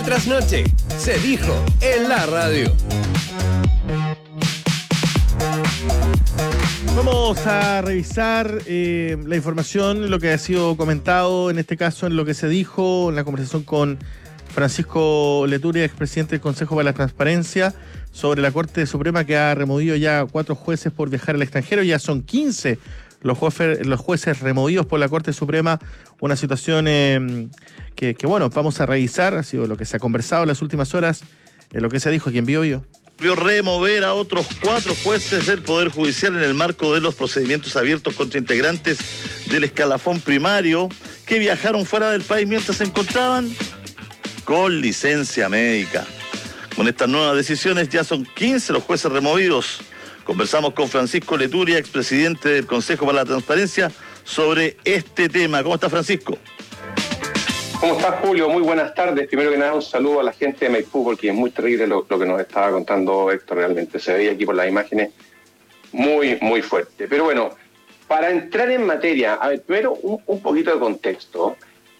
Trasnoche, se dijo en la radio. Vamos a revisar la información, lo que ha sido comentado, en este caso en lo que se dijo en la conversación con Francisco Leturi, expresidente del Consejo para la Transparencia, sobre la Corte Suprema que ha removido ya 4 jueces por viajar al extranjero. Ya son 15 los jueces removidos por la Corte Suprema, una situación que bueno, vamos a revisar, ha sido lo que se ha conversado en las últimas horas, lo que se dijo aquí en Bio. Remover a otros 4 jueces del Poder Judicial en el marco de los procedimientos abiertos contra integrantes del escalafón primario que viajaron fuera del país mientras se encontraban con licencia médica. Con estas nuevas decisiones ya son 15 los jueces removidos. Conversamos con Francisco Leturi, expresidente del Consejo para la Transparencia, sobre este tema. ¿Cómo está, Francisco? ¿Cómo estás, Julio? Muy buenas tardes. Primero que nada, un saludo a la gente de Maipú, porque es muy terrible lo que nos estaba contando Héctor. Realmente se veía aquí por las imágenes muy, muy fuerte. Pero bueno, para entrar en materia, a ver, primero un poquito de contexto.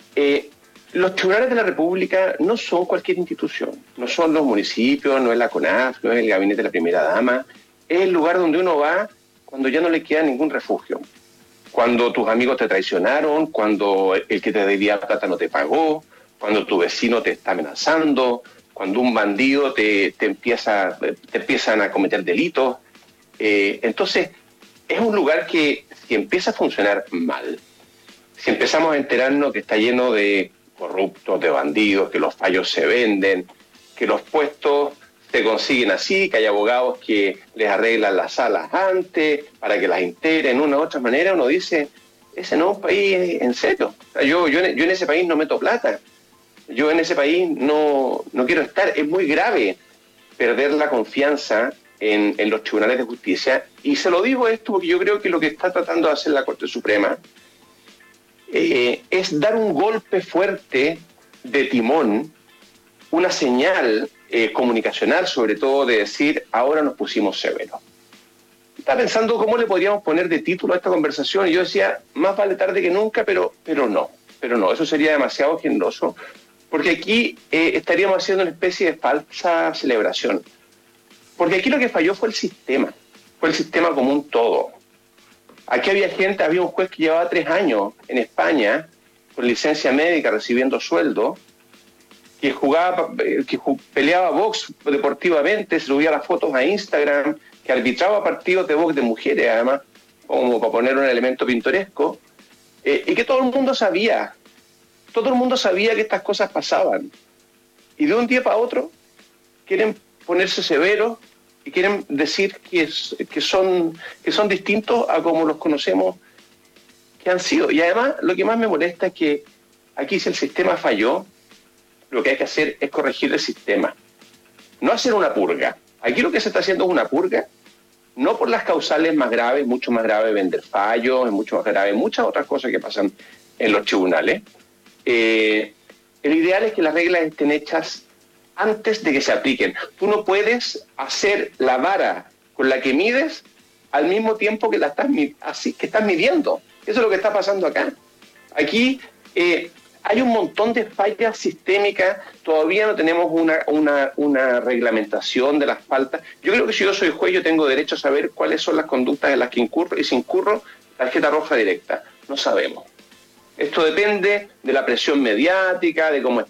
Los tribunales de la República no son cualquier institución. No son los municipios, no es la CONAF, no es el gabinete de la primera dama. Es el lugar donde uno va cuando ya no le queda ningún refugio. Cuando tus amigos te traicionaron, cuando el que te debía plata no te pagó, cuando tu vecino te está amenazando, cuando un bandido te empiezan a cometer delitos. Entonces, es un lugar que si empieza a funcionar mal, si empezamos a enterarnos que está lleno de corruptos, de bandidos, que los fallos se venden, que los puestos se consiguen así, que hay abogados que les arreglan las salas antes para que las integren de una u otra manera, uno dice, ese no es un país en serio. Yo en ese país no meto plata. Yo en ese país no quiero estar. Es muy grave perder la confianza en los tribunales de justicia. Y se lo digo esto porque yo creo que lo que está tratando de hacer la Corte Suprema es dar un golpe fuerte de timón, una señal comunicacional, sobre todo, de decir, ahora nos pusimos severos. Estaba pensando cómo le podríamos poner de título a esta conversación, y yo decía, más vale tarde que nunca, pero no, eso sería demasiado generoso, porque aquí estaríamos haciendo una especie de falsa celebración. Porque aquí lo que falló fue el sistema como un todo. Aquí había un juez que llevaba 3 años en España, con licencia médica, recibiendo sueldo, que peleaba box deportivamente, subía las fotos a Instagram, que arbitraba partidos de box de mujeres, además, como para poner un elemento pintoresco, y que todo el mundo sabía que estas cosas pasaban. Y de un día para otro quieren ponerse severos y quieren decir que son distintos a como los conocemos que han sido. Y además, lo que más me molesta es que aquí, si el sistema falló, lo que hay que hacer es corregir el sistema, no hacer una purga. Aquí lo que se está haciendo es una purga, no por las causales más graves, mucho más grave vender fallos, es mucho más grave muchas otras cosas que pasan en los tribunales. El ideal es que las reglas estén hechas antes de que se apliquen. Tú no puedes hacer la vara con la que mides al mismo tiempo que estás midiendo. Eso es lo que está pasando acá. Aquí hay un montón de fallas sistémicas, todavía no tenemos una reglamentación de las faltas. Yo creo que si yo soy juez, yo tengo derecho a saber cuáles son las conductas en las que incurro, y si incurro, tarjeta roja directa. No sabemos. Esto depende de la presión mediática, de cómo